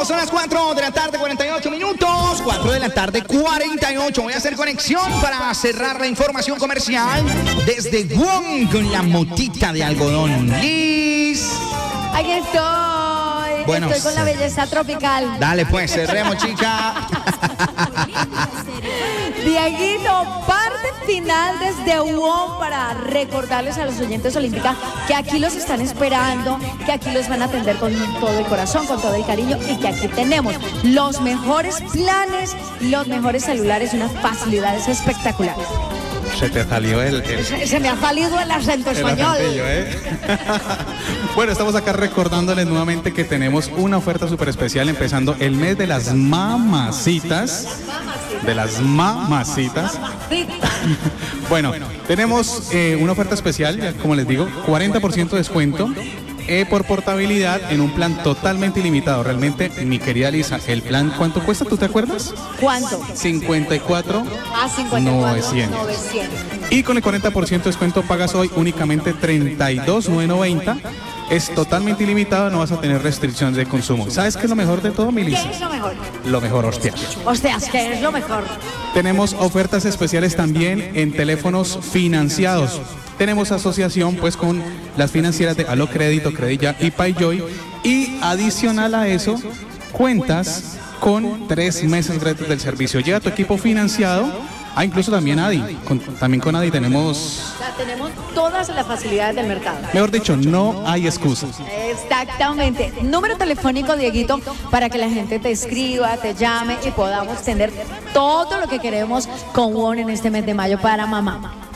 son las 4 de la tarde, 48 minutos. 4 de la tarde, 48. Voy a hacer conexión para cerrar la información comercial desde Wong con la motita de algodón. Liz. Aquí estoy. Bueno, estoy con la belleza tropical. Dale pues, cerremos, chica. Dieguito, parte final desde WOM para recordarles a los oyentes olímpicas que aquí los están esperando, que aquí los van a atender con todo el corazón, con todo el cariño y que aquí tenemos los mejores planes, los mejores celulares y unas facilidades espectaculares. Se te salió Se me ha salido el acento español. Acentillo, ¿eh? Bueno, estamos acá recordándoles nuevamente que tenemos una oferta súper especial empezando el mes de las mamacitas. De las mamacitas. Bueno, tenemos una oferta especial, ya como les digo, 40% de descuento. Por portabilidad en un plan totalmente ilimitado. Realmente, mi querida Lisa, el plan, ¿cuánto cuesta? ¿Tú te acuerdas? ¿Cuánto? 54. Ah, 54. 900. Y con el 40% de descuento pagas hoy únicamente 32,990. Es totalmente ilimitado, no vas a tener restricciones de consumo. ¿Sabes qué es lo mejor de todo, mi Lisa? ¿Qué es lo mejor? Lo mejor, hostias. Hostias, ¿qué es lo mejor? Tenemos ofertas especiales también en teléfonos financiados. Tenemos asociación pues con las financieras de Alo Crédito, Credilla y PayJoy. Y adicional a eso, cuentas con 3 meses gratis del servicio. Llega tu equipo financiado. Incluso también Adi. También con Adi tenemos... O sea, tenemos todas las facilidades del mercado. Mejor dicho, no hay excusas. Exactamente. Número telefónico, Dieguito, para que la gente te escriba, te llame y podamos tener todo lo que queremos con WOM en este mes de mayo para mamá.